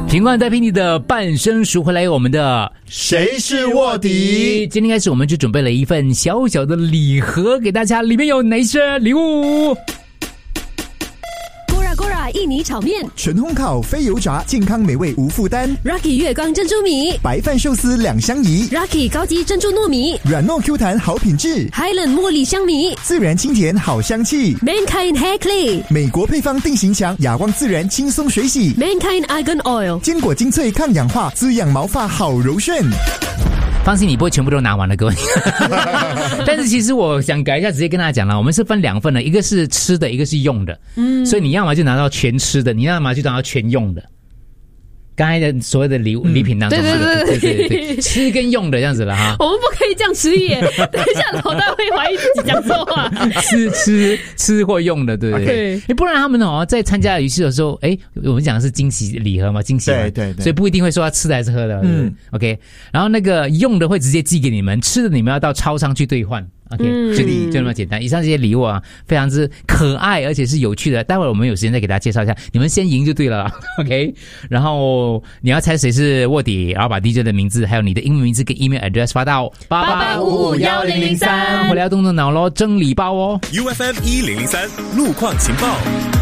品冠带给你的半生熟，回来我们的谁是卧底？ 今天开始我们就准备了一份小小的礼盒给大家，里面有哪些礼物 ？Gora 印尼炒面， 纯烘烤非油炸，健康美味无负担。 Rocky 月光珍珠米， 白饭寿司2相宜。 Rocky 高级珍珠糯米， 软糯 Q 弹好品质。 Highland 茉莉香米， 自然清甜好香气。 Mankind Hair Clay， 美国配方定型强，雅望自然轻松水洗。 Mankind Argan Oil， 坚果精粹抗氧化，滋养毛发好柔顺。 放心，你不会全部都拿完了，各位。但是其实我想改一下，直接跟大家讲了，我们是分2份的，一个是吃的，一个是用的。所以你要么就拿到全吃的，你要么就拿到全用的。刚才的所谓的礼品当中，对，吃跟用的这样子了哈。 我们不可以这样迟疑，等一下老大会怀疑自己讲错话。 吃或用的，对不对？不然他们在参加游戏的时候，我们讲的是惊喜礼盒嘛，惊喜嘛，对，所以不一定会说要吃的还是喝的。OK， 然后那个用的会直接寄给你们，吃的你们要到超商去兑换。OK， 就那么简单。以上这些礼物啊，非常之可爱，而且是有趣的。待会儿我们有时间再给大家介绍一下，你们先赢就对了。OK， 然后你要猜谁是卧底，然后把 DJ 的名字还有你的英文名字跟 email address 发到88551003，回来要动动脑咯，争礼包哦。 UFM 1003路况情报。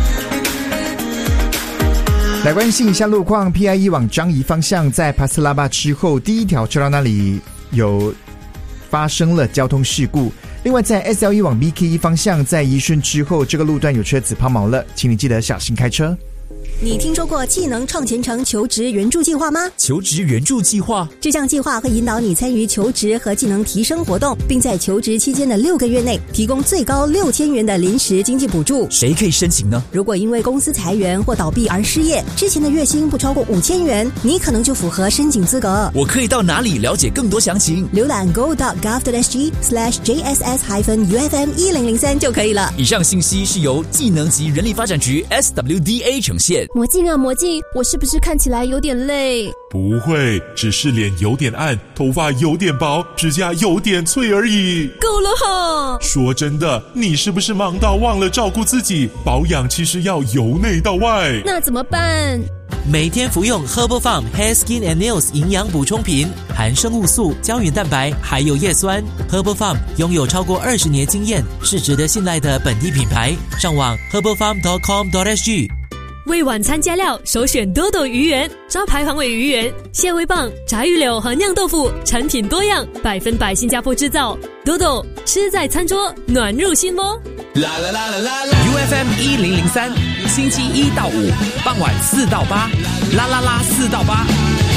来关心一下路况 ，PIE 往樟宜方向，在帕斯拉巴之后第一条车道那里有发生了交通事故。另外在 SLE 往 BKE 方向，在宜顺之后这个路段有车子抛锚了，请你记得小心开车。 你听说过技能创前程求职援助计划吗？ 求职援助计划， 这项计划会引导你参与求职和技能提升活动，并在求职期间的6个月内提供最高6000元的临时经济补助。 谁可以申请呢？ 如果因为公司裁员或倒闭而失业，之前的月薪不超过5000元，你可能就符合申请资格。 我可以到哪里了解更多详情？ 浏览 go.gov.sg/JSS-UFM1003 就可以了。 以上信息是由技能及人力发展局 SWDA 呈现。 魔镜啊魔镜，我是不是看起来有点累？ 不会，只是脸有点暗，头发有点薄，指甲有点脆而已。 够了哈！ 说真的，你是不是忙到忘了照顾自己？保养其实要由内到外。 那怎么办？ 每天服用 Herbal Farm Hair Skin and Nails 营养补充品，含生物素、胶原蛋白还有叶酸。Herbal Farm 拥有超过20年经验，是值得信赖的本地品牌。上网 herbalfarm.com.sg。 为晚餐加料，首选多多鱼圆，招牌黄尾鱼圆、蟹味棒、炸鱼柳和酿豆腐，产品多样，100%新加坡制造。多多吃在餐桌，暖入心窝。 啦啦啦啦啦啦 ！UFM 1003，星期1到5傍晚4到8，啦啦啦4到8。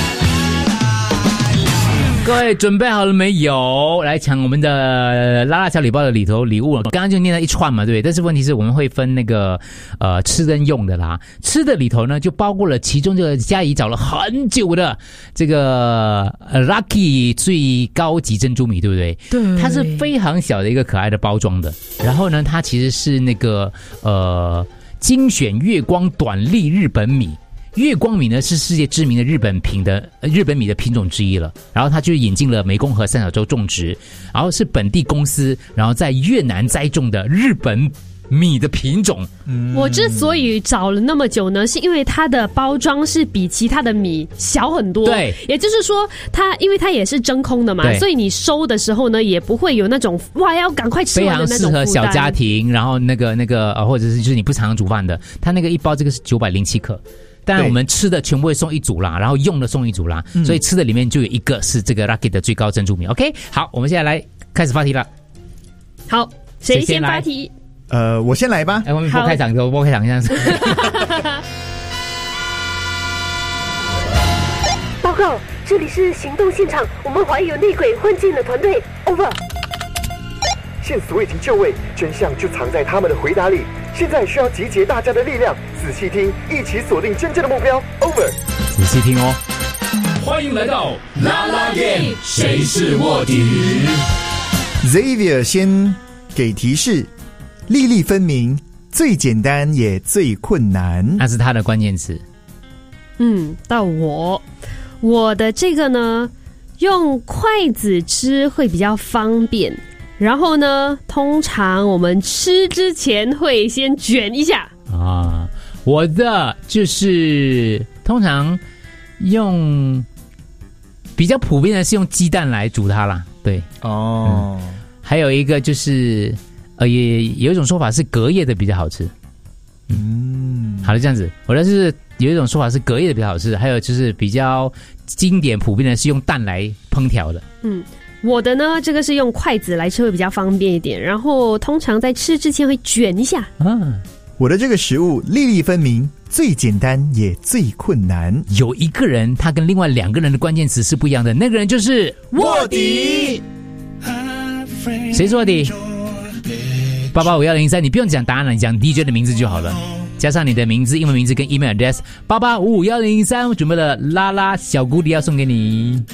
各位准备好了没有？来抢我们的拉拉小礼包的礼物了。刚刚就念了一串嘛，对不对？但是问题是我们会分那个吃跟用的啦。吃的里头呢，就包括了其中这个嘉怡找了很久的这个Lucky 最高级珍珠米，对不对？对，它是非常小的一个可爱的包装的。然后呢，它其实是那个精选月光短粒日本米。月光米呢是世界知名的日本米的品种之一了，然后它就引进了湄公河三角洲种植，然后是本地公司，然后在越南栽种的日本米的品种。 我之所以找了那么久呢，是因为它的包装是比其他的米小很多。 对， 也就是说因为它也是真空的嘛，所以你收的时候呢，也不会有那种哇要赶快吃完的那种负担。 非常适合小家庭，然后那个或者是就是你不常煮饭的，它那个一包这个是907克。当然我们吃的全部会送一组啦，然后用的送一组啦，所以吃的里面就有一个是这个 Lucky 的最高珍珠米。 OK， 好，我们现在来开始发题了。 好，谁先发题？ 我先来吧。 我们播开场这样子。 报告，这里是行动现场，我们怀疑有内鬼混进了团队。Over。 线索已经就位，真相就藏在他们的回答里。现在需要集结大家的力量，仔细听，一起锁定真正的目标。Over。 仔细听哦。 欢迎来到啦啦game，谁是卧底 ？Xavier 先给提示，粒粒分明，最简单也最困难， 那是他的关键词。 到我的这个呢，用筷子吃会比较方便。然后呢，通常我们吃之前会先卷一下啊。我的就是通常用比较普遍的是用鸡蛋来煮它啦，对哦。 还有一个就是也有一种说法是隔夜的比较好吃。好的，这样子，我的是有一种说法是隔夜的比较好吃，还有就是比较经典普遍的是用蛋来烹调的。 我的呢，这个是用筷子来吃会比较方便一点，然后通常在吃之前会卷一下。 我的这个食物粒粒分明，最简单也最困难。 有一个人他跟另外2个人的关键词是不一样的，那个人就是卧底。谁是卧底？8851003，你不用讲答案了，你讲 DJ 的名字就好了，加上你的名字、英文名字跟 email address。8851003，我准备了拉拉小谷底要送给你。